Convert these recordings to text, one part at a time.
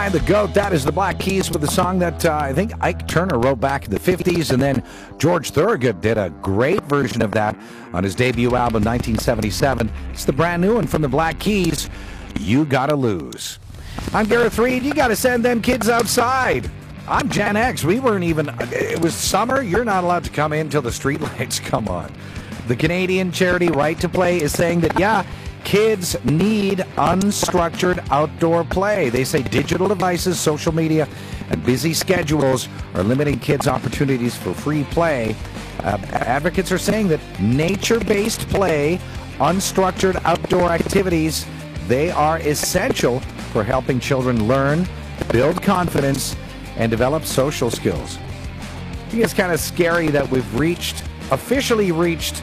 behind the GOAT. That is the Black Keys with a song that I think Ike Turner wrote back in the 50s, and then George Thorogood did a great version of that on his debut album, 1977. It's the brand new one from the Black Keys, You Gotta Lose. I'm Gareth Reed. You gotta send them kids outside. I'm Gen X. We weren't even, it was summer. You're not allowed to come in until the street lights come on. The Canadian charity Right to Play is saying that, yeah, kids need unstructured outdoor play. They say digital devices, social media, and busy schedules are limiting kids' opportunities for free play. Advocates are saying that nature-based play, unstructured outdoor activities, they are essential for helping children learn, build confidence, and develop social skills. I think it's kind of scary that we've officially reached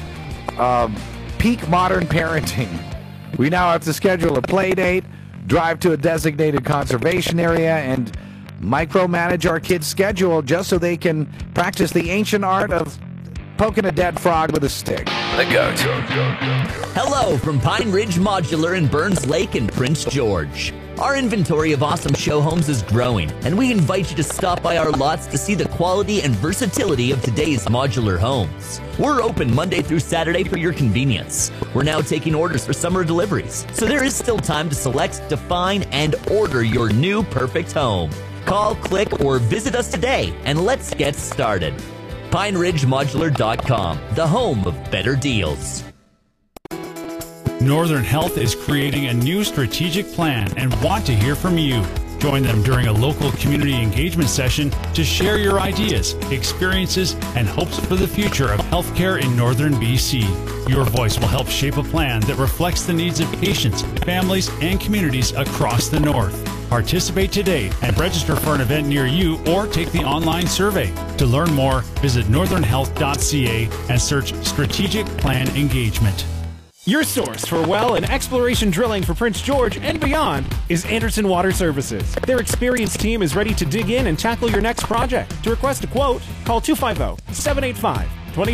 peak modern parenting. We now have to schedule a play date, drive to a designated conservation area, and micromanage our kids' schedule just so they can practice the ancient art of poking a dead frog with a stick. The GOAT. Hello from Pine Ridge Modular in Burns Lake and Prince George. Our inventory of awesome show homes is growing, and we invite you to stop by our lots to see the quality and versatility of today's modular homes. We're open Monday through Saturday for your convenience. We're now taking orders for summer deliveries, so there is still time to select, define, and order your new perfect home. Call, click, or visit us today, and let's get started. PineRidgeModular.com, the home of better deals. Northern Health is creating a new strategic plan and want to hear from you. Join them during a local community engagement session to share your ideas, experiences, and hopes for the future of healthcare in Northern BC. Your voice will help shape a plan that reflects the needs of patients, families, and communities across the North. Participate today and register for an event near you or take the online survey. To learn more, visit northernhealth.ca and search Strategic Plan Engagement. Your source for well and exploration drilling for Prince George and beyond is Anderson Water Services. Their experienced team is ready to dig in and tackle your next project. To request a quote, call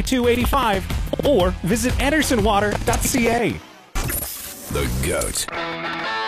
250-785-2285 or visit andersonwater.ca. The GOAT.